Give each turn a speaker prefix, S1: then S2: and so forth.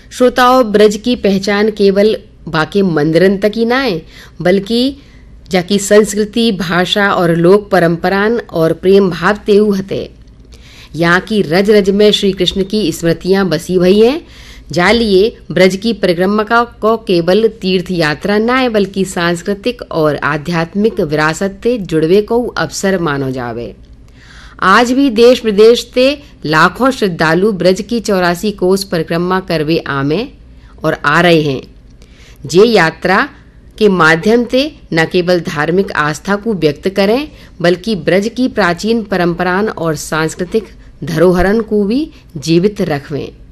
S1: श्रोताओं, ब्रज की पहचान केवल बाकी मंदिरन तक ही ना है, बल्कि जाकी संस्कृति, भाषा और लोक परंपरान और प्रेम भाव तेहु हते। यहाँ की रज रज में श्री कृष्ण की स्मृतियां बसी भई हैं। जालिए ब्रज की परिक्रमा को केवल तीर्थ यात्रा न है, बल्कि सांस्कृतिक और आध्यात्मिक विरासत से जुड़वे को अवसर मानो जावे। आज भी देश विदेश से लाखों श्रद्धालु ब्रज की 84 कोस परिक्रमा करवे आमे और आ रहे हैं। जे यात्रा के माध्यम से न केवल धार्मिक आस्था को व्यक्त करें, बल्कि ब्रज की प्राचीन परंपरान और सांस्कृतिक धरोहरन को भी जीवित रखवें।